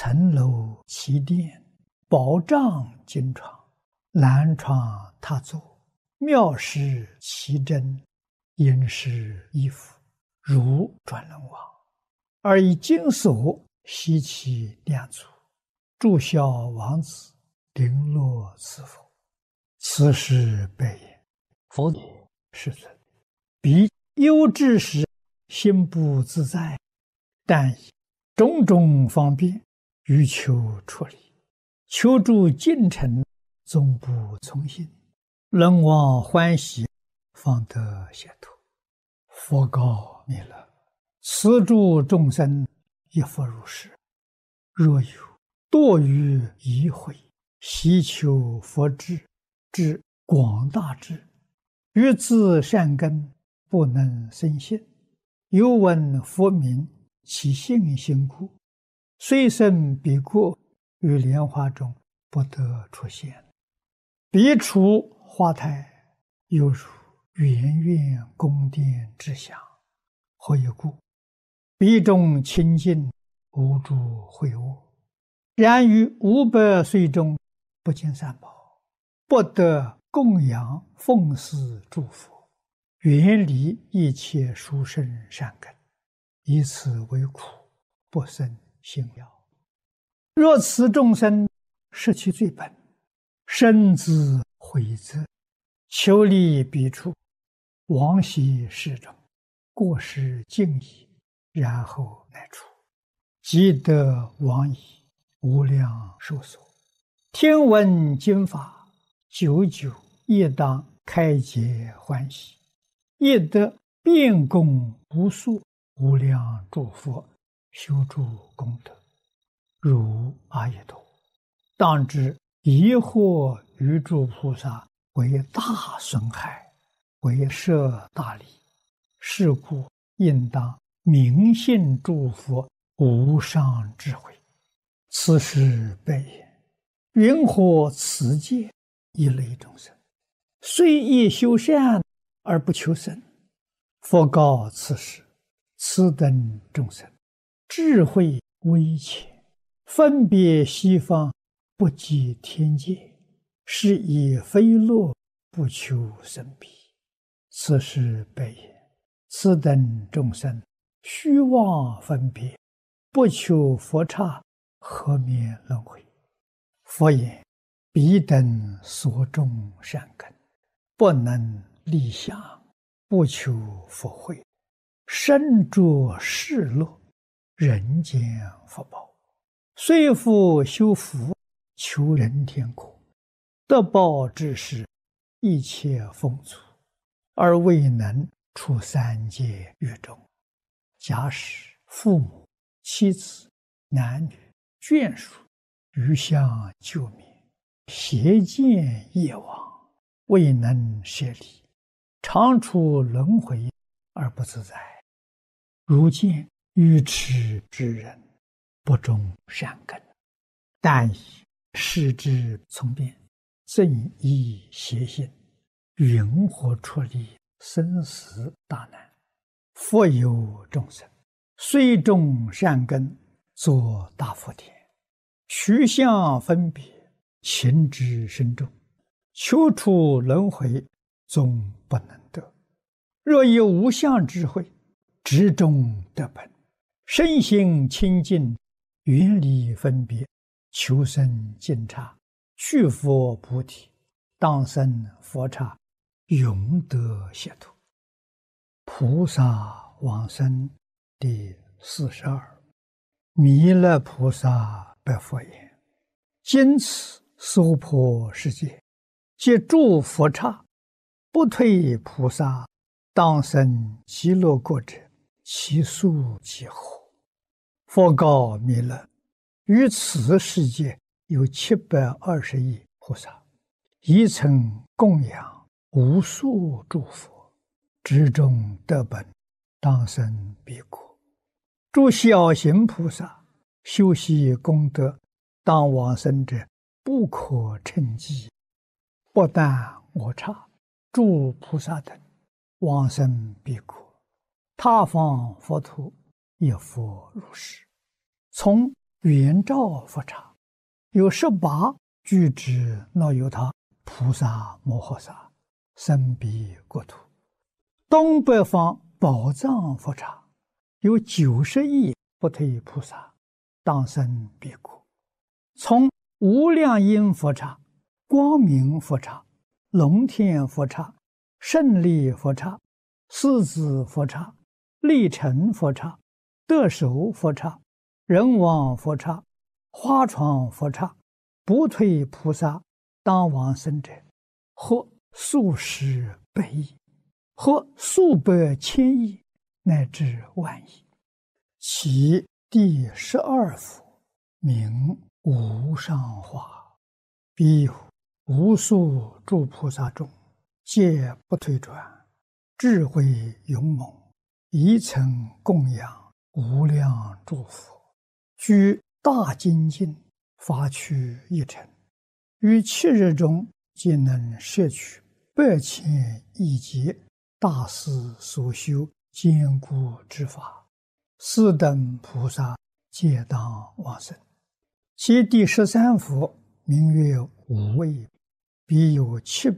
层楼齐殿，宝帐金床，南床榻座，妙事奇珍，应是衣服，如转轮王。而以金锁悉其两足，祝孝王子，绫罗赐福。此事备言。佛也，世尊，彼忧之时，心不自在，但以种种方便，欲求出离，求助近臣，总不从心，人望欢喜，方得解脱。佛告弥勒：此诸众生亦复如是。若有多于疑慧，希求佛智，之广大智，欲自善根，不能生信，又闻佛名，其信心故，虽生彼国，于莲花中不得出现。彼处花台，犹如圆圆宫殿之祥。何以故？彼中清净，无诸秽恶。然于500岁中，不见三宝，不得供养奉祀诸佛，远离一切殊胜善根，以此为苦，不生信要。若此众生失其最本，深自悔责，求离彼处，往昔世中，过失尽已，然后乃出，即得往矣，无量寿所。听闻经法，久久亦当开解欢喜，亦得遍供无数无量诸佛，修诸功德，如阿逸多。当知疑惑于诸菩萨，为大损害，为摄大利。是故应当明信诸佛无上智慧。此事备言。云何此界一类众生，虽亦修善而不求生？佛告此事：此等众生，智慧微浅，分别西方，不及天界，是以非乐，不求生彼。此事备言。此等众生，虚妄分别，不求佛刹，何免轮回？佛言：彼等所种善根，不能立想，不求佛慧，身着世乐，人间福报，虽复修福，求人天国，得报之时，一切丰足，而未能出三界狱中。假使父母、妻子、男女、眷属余相救灭，邪见业往，未能舍离，常处轮回而不自在。如见愚痴之人，不种善根，但以世之从变，正依邪心，云何出离生死大难？复有众生，虽种善根，作大福田，取相分别，情之深重，求出轮回，终不能得。若有无相智慧，执中得本，身心清净，远离分别，求生净刹，去佛菩提，当生佛刹，永得解脱。菩萨往生第42。弥勒菩萨白佛言：今此娑婆世界，皆诸佛刹，不退菩萨，当生极乐国者，其数几何？佛告弥勒：于此世界有720亿菩萨，一曾供养无数诸佛，执中得本，当生彼国。诸小行菩萨修习功德，当往生者不可称计。不但我刹，诸菩萨等往生彼国，他方佛土亦复如是。从圆照佛刹，有18具之那由他菩萨摩诃萨生彼国土。东北方宝藏佛刹，有90亿不退菩萨当生彼国。从无量音佛刹、光明佛刹、龙天佛刹、胜利佛刹、狮子佛刹、力成佛刹、得手佛刹、人王佛刹、花床佛刹，不退菩萨当往生者，或数十百亿，或数百千亿，乃至万亿。其第12佛名无上化，彼有无数诸菩萨中，皆不退转，智慧勇猛，一层供养无量诸佛，居大精进，发趣一尘，于7日中皆能摄取8千亿劫大师所修坚固之法，四等菩萨皆当往生。其第13佛名曰无畏，彼有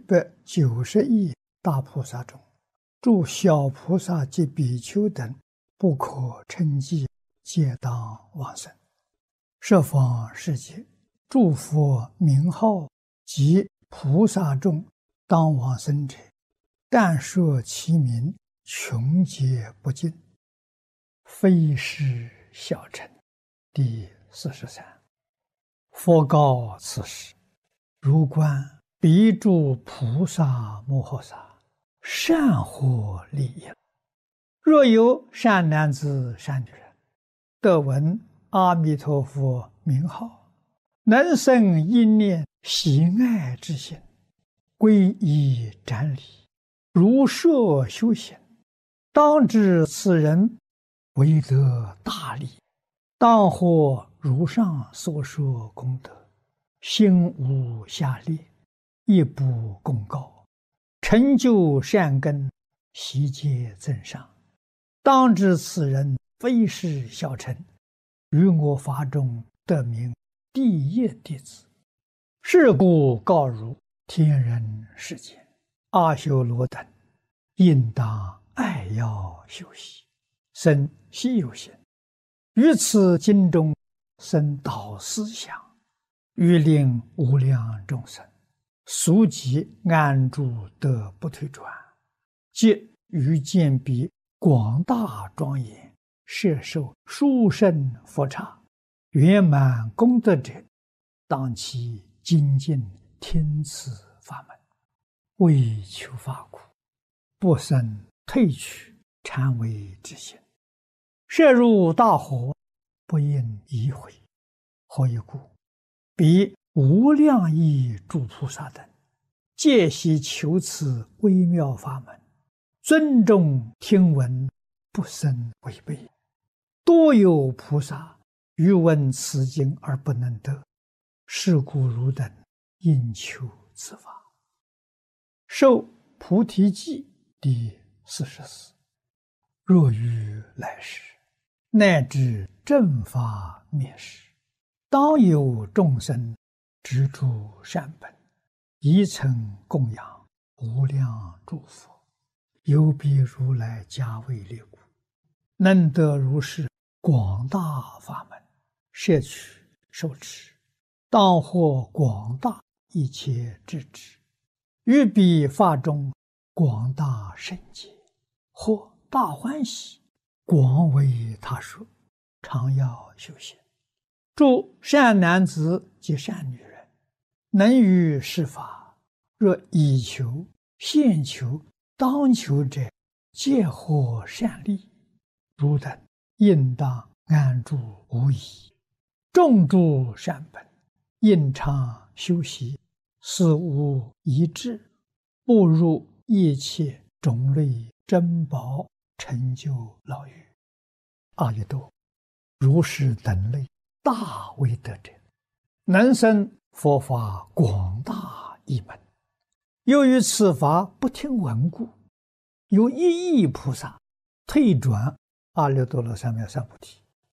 790亿大菩萨中，诸小菩萨及比丘等不可称计，皆当往生。十方世界诸佛名号及菩萨众当往生者，但说其名，穷劫不尽，非是小乘。第43。佛告此时：如观彼诸菩萨摩诃萨，善获利益。若有善男子善女人，得闻阿弥陀佛名号，能生一念喜爱之心，皈依瞻礼，如设修行，当知此人为得大利，当获如上所说功德，心无下劣，亦不共高，成就善根，悉皆增上。当知此人非是小乘，于我法中得名第一弟子。是故告汝天人世间阿修罗等，应当爱要修习，生希有行，于此经中生导思想，欲令无量众生速即安住得不退转，即于见彼广大庄严，摄受殊胜佛刹，圆满功德者，当其精进听此法门，为求法苦，不生退去禅为之心，摄入大火，不应移回。何以故？彼无量亿诸菩萨等，皆悉求此微妙法门，尊重听闻，不生违背。多有菩萨欲闻此经而不能得，是故汝等应求此法。受菩提记第44。若于来世，乃至正法灭世，当有众生执著善本，一曾供养无量诸佛，有彼如来加为力故，能得如是广大法门，摄取受持，当获广大一切智智，于彼法中广大圣解，或大欢喜，广为他说，常要修行。诸善男子及善女人，能于是法，若以求、现求、当求者，皆获善利。汝等应当安住无疑，种诸善本，应常修习，死无一致，步入一切种类珍宝，成就老于阿逸多如是等类大威德者，能生佛法广大一门。由于此法不听闻故，有1亿菩萨退转阿耨多罗三藐三菩提，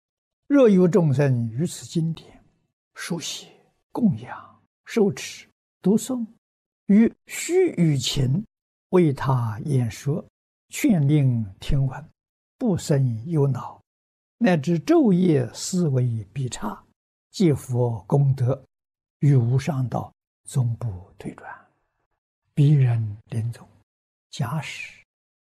若有众生于此经典书写、供养、受持、读诵，于须臾情为他演说，劝令听闻，不生忧恼，乃至昼夜思维必差，皆佛功德，于无上道终不退转。彼人临终，假使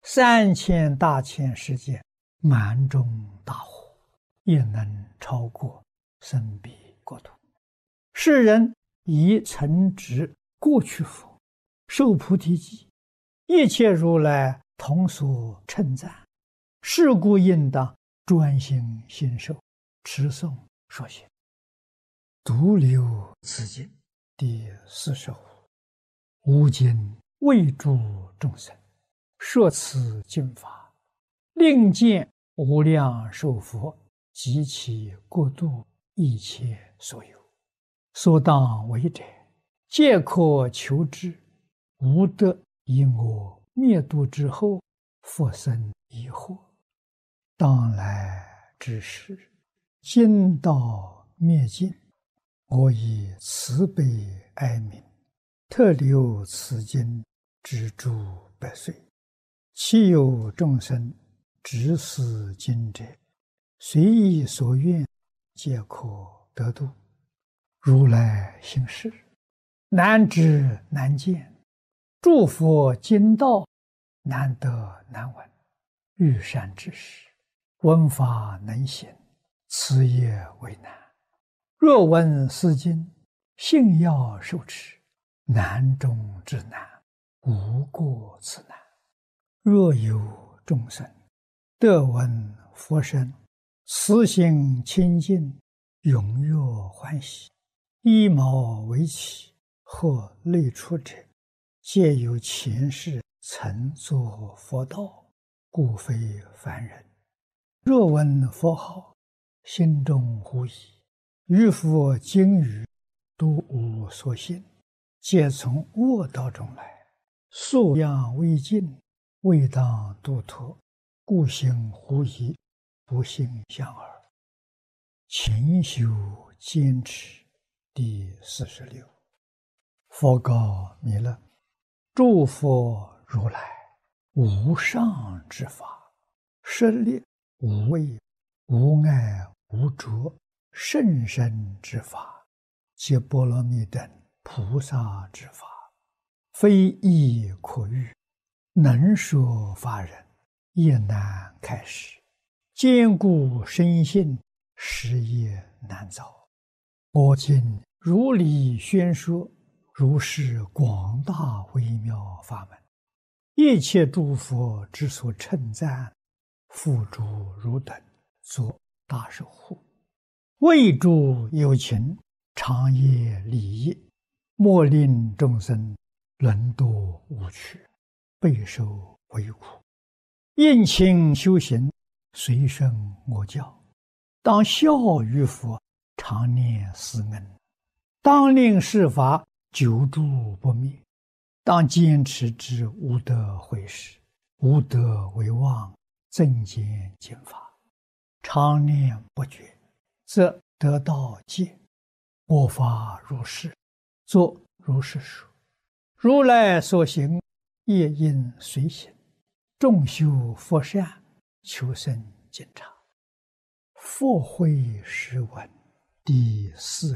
3000大千世界满中大火，也能超过生彼国土。世人以曾植过去佛，受菩提记，一切如来同所称赞。是故应当专心信受，持诵说行。独留此经第45。吾今为诸众生说此经法，令见无量寿佛及其国度一切所有，所当为者，皆可求之。吾得以我灭度之后，复生疑惑。当来之时，经道灭尽，我以慈悲哀悯，特留此经之诸百岁。其有众生执此经者，随意所愿，皆可得度。如来行事，难知难见，诸佛经道难得难闻。欲善知识，闻法能行，此也为难。若闻是经，信要受持，难中之难，无过此难。若有众生得闻佛声，慈心清净，踊跃欢喜，依毛为起，或类出者，皆有前世曾作佛道，故非凡人。若闻佛号，心中狐疑，于佛经语都无所信，皆从恶道中来，素养未尽，未当度脱，故行狐疑，不信相耳。勤修坚持第46。佛告弥勒：诸佛如来无上之法，舍利无畏、无碍、无着，甚深之法，皆波罗蜜等菩萨之法，非易可喻，能说法人也难开示。坚固深信，实业难遭。我今如理宣说，如是广大微妙法门，一切诸佛之所称赞，付诸汝等作大守护，为诸有情长夜利益，莫令众生沦堕无趣，备受为苦。应勤修行，随顺我教，当效于佛，常念思恩，当令世法久住不灭，当坚持之无得毁时，无得为妄，增减经法，常念不绝，则得道戒。我法如是，作如是说。如来所行，业应随行。众修佛善，求生净察。佛慧诗文第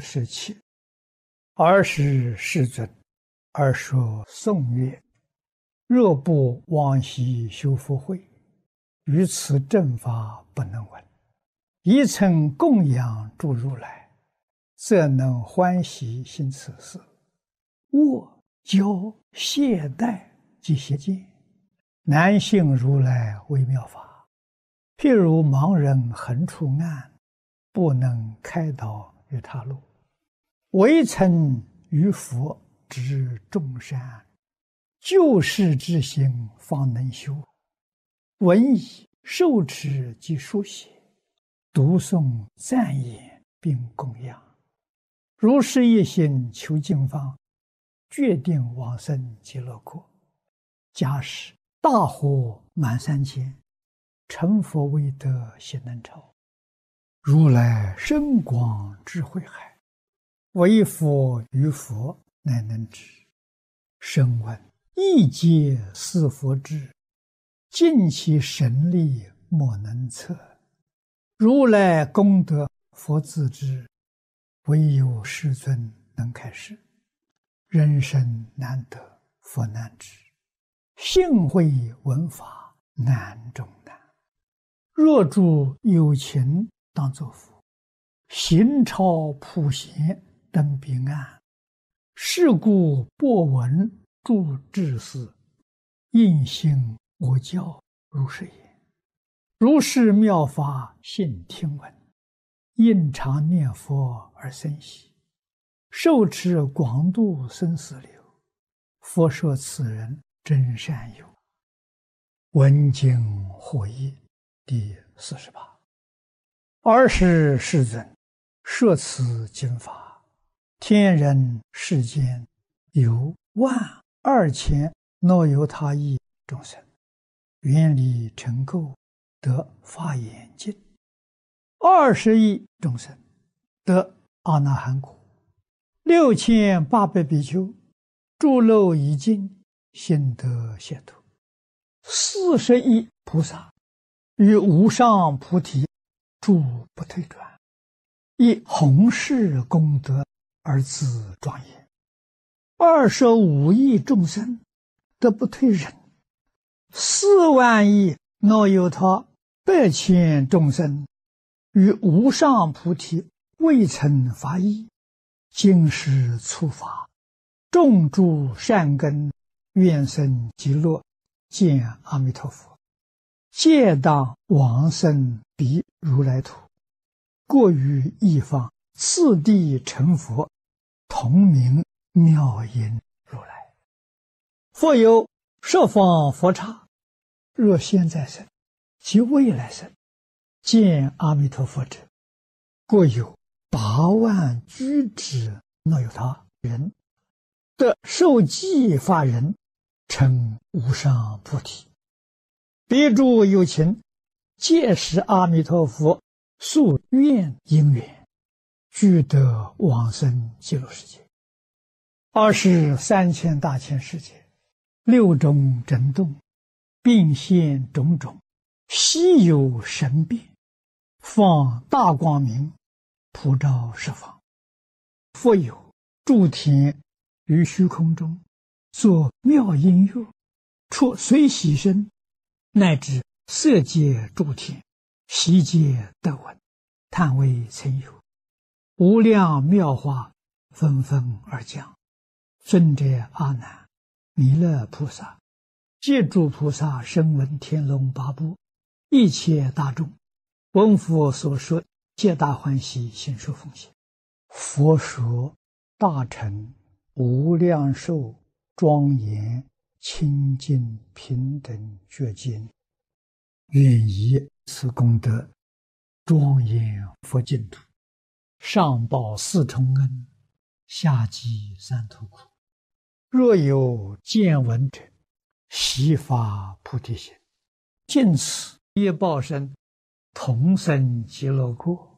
47。尔时世尊，而说颂曰：若不往昔修福慧，于此正法不能闻。一曾供养诸如来，则能欢喜行此事。我教懈怠及邪见，难信如来微妙法。譬如盲人横出暗，不能开导于他路。唯曾于佛知众善，救世之心方能修。闻已受持及书写，读诵赞言并供养，如是一心求经方，决定往生极乐国。假使大火满3000，成佛未得，悉能超。 如来深广智慧海，唯佛于佛乃能知。声闻一皆是佛智，尽其神力莫能测。如来功德佛自知，唯有世尊能开示。人生难得佛难知，幸会闻法难中难。若诸有情当作佛，行超普贤登彼岸。是故播闻诸智士，应信我教如是言。如是妙法信听闻，应常念佛而生喜。受持广度生死流，佛说此人真善友。闻经获益第48。尔时世尊摄此经法，天人世间有12000若有他意众生，愿力成垢，得法眼净；20亿众生得阿那含果；6800比丘诸漏已尽，心得解脱；40亿菩萨于无上菩提住不退转，以弘誓功德而自庄严；25亿众生得不退忍；4万亿若有他100千众生于无上菩提未曾发意，今时初发，种诸善根，愿生极乐，见阿弥陀佛，皆当往生彼如来土，过于一方，次第成佛，同名妙音如来。复有十方佛刹，若现在生及未来生，见阿弥陀佛者，各有8万居止若有他人，得受记法人，成无上菩提。彼诸有情，皆是阿弥陀佛宿愿因缘，俱得往生极乐世界。23千大千世界，6种震动，并现种种稀有神变，放大光明，普照十方。复有诸天于虚空中，作妙音乐，出随喜声，乃至色界诸天，悉皆得闻，叹为曾有。无量妙法纷纷而降。尊者阿难、弥勒菩萨，皆诸菩萨声闻天龙八部，一切大众，闻佛所说，皆大欢喜，信受奉行。佛说大乘无量寿庄严清净平等觉经，愿以此功德庄严佛净土，上报4重恩，下济3途苦。若有见闻者，悉发菩提心，尽此业报身，同生极乐国。